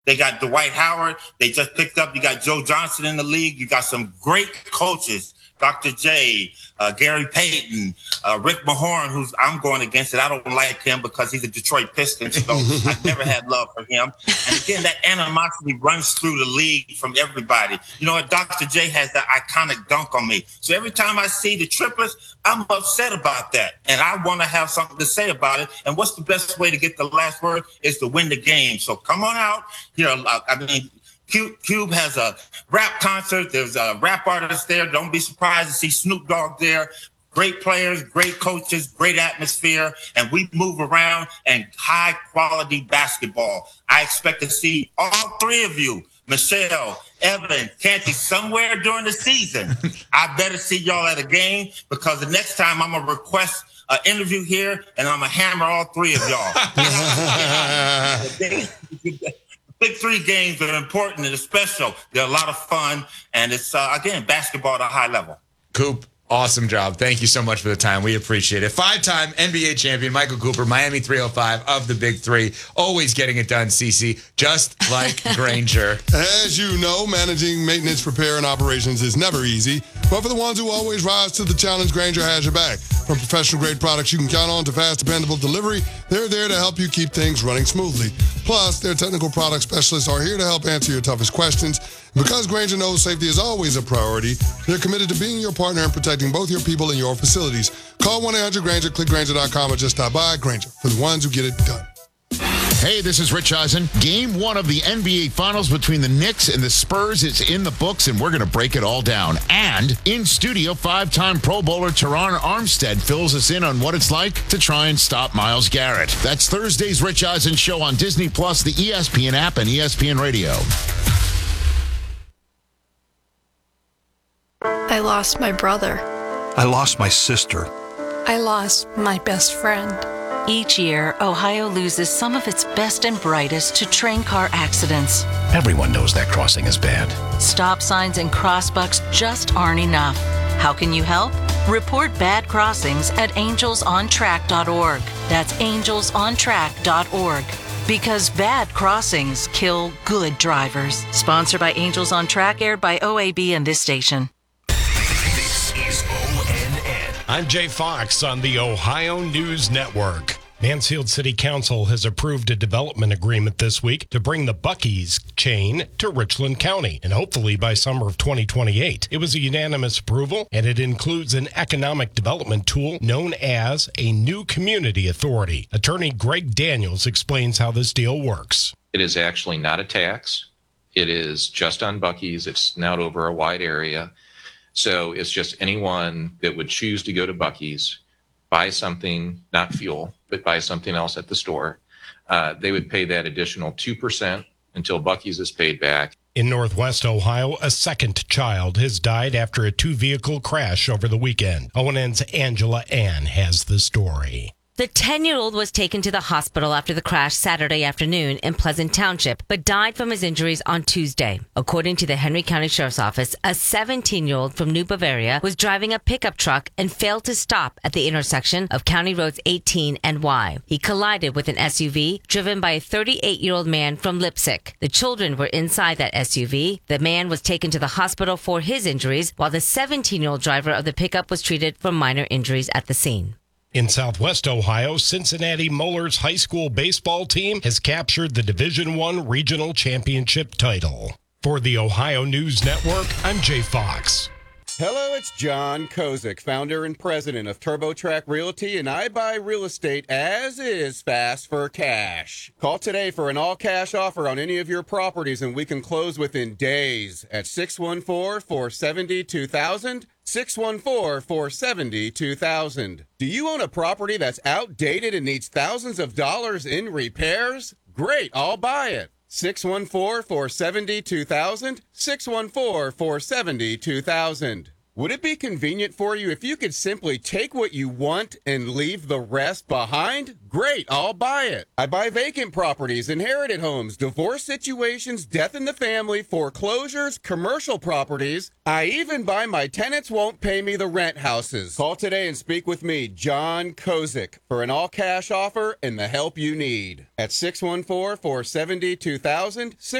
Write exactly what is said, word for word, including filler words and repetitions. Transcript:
They got Dwight Howard. They just picked up. You got Joe Johnson in the league. You got some great coaches. Doctor J, uh, Gary Payton, uh, Rick Mahorn, who's I'm going against it. I don't like him because he's a Detroit Piston, so I've never had love for him. And again, that animosity runs through the league from everybody. You know what? Doctor J has that iconic dunk on me. So every time I see the triplets, I'm upset about that. And I want to have something to say about it. And what's the best way to get the last word is to win the game. So come on out. You know, I mean, Cube, Cube has a rap concert. There's a rap artist there. Don't be surprised to see Snoop Dogg there. Great players, great coaches, great atmosphere, and we move around and high quality basketball. I expect to see all three of you, Michelle, Evan, Canty, somewhere during the season. I better see y'all at a game because the next time I'm going to request an interview here and I'm going to hammer all three of y'all. Big three games are important and special. They're a lot of fun, and it's, uh, again, basketball at a high level. Coop, awesome job. Thank you so much for the time. We appreciate it. Five-time N B A champion Michael Cooper, Miami three oh five of the Big Three. Always getting it done, Cece, just like Grainger. As you know, managing maintenance, repair, and operations is never easy. But for the ones who always rise to the challenge, Grainger has your back. From professional-grade products you can count on to fast, dependable delivery, they're there to help you keep things running smoothly. Plus, their technical product specialists are here to help answer your toughest questions. Because Grainger knows safety is always a priority, they're committed to being your partner and protecting both your people and your facilities. Call one eight hundred Grainger, click Grainger dot com, or just stop by. Grainger, for the ones who get it done. Hey, this is Rich Eisen. Game one of the N B A Finals between the Knicks and the Spurs is in the books, and we're going to break it all down. And in studio, five-time Pro Bowler Teron Armstead fills us in on what it's like to try and stop Myles Garrett. That's Thursday's Rich Eisen Show on Disney Plus, the E S P N app, and E S P N Radio. I lost my brother. I lost my sister. I lost my best friend. Each year, Ohio loses some of its best and brightest to train car accidents. Everyone knows that crossing is bad. Stop signs and crossbucks just aren't enough. How can you help? Report bad crossings at angels on track dot org. That's angels on track dot org. Because bad crossings kill good drivers. Sponsored by Angels on Track, aired by O A B and this station. This is O N N. I'm Jay Fox on the Ohio News Network. Mansfield City Council has approved a development agreement this week to bring the Buc-ee's chain to Richland County, and hopefully by summer of twenty twenty-eight. It was a unanimous approval, and it includes an economic development tool known as a New Community Authority. Attorney Greg Daniels explains how this deal works. It is actually not a tax. It is just on Buc-ee's. It's not over a wide area. So it's just anyone that would choose to go to Buc-ee's, buy something, not fuel, but buy something else at the store. Uh, they would pay that additional two percent until Buc-ee's is paid back. In Northwest Ohio, a second child has died after a two-vehicle crash over the weekend. O N N's Angela Ann has the story. The ten-year-old was taken to the hospital after the crash Saturday afternoon in Pleasant Township, but died from his injuries on Tuesday. According to the Henry County Sheriff's Office, a seventeen-year-old from New Bavaria was driving a pickup truck and failed to stop at the intersection of County Roads eighteen and Y. He collided with an S U V driven by a thirty-eight-year-old man from Lipsick. The children were inside that S U V. The man was taken to the hospital for his injuries, while the seventeen-year-old driver of the pickup was treated for minor injuries at the scene. In Southwest Ohio, Cincinnati Moeller's high school baseball team has captured the Division One Regional Championship title. For the Ohio News Network, I'm Jay Fox. Hello, it's John Kozik, founder and president of TurboTrack Realty, and I buy real estate as is, fast for cash. Call today for an all-cash offer on any of your properties, and we can close within days at six one four, four seven zero, two thousand. six one four, four seven zero, two thousand. Do you own a property that's outdated and needs thousands of dollars in repairs? Great, I'll buy it. six one four, four seven zero, two thousand. six one four, four seven zero, two thousand. Would it be convenient for you if you could simply take what you want and leave the rest behind? Great, I'll buy it. I buy vacant properties, inherited homes, divorce situations, death in the family, foreclosures, commercial properties. I even buy my tenants won't pay me the rent houses. Call today and speak with me, John Kozik, for an all-cash offer and the help you need at six one four, four seven zero, two thousand,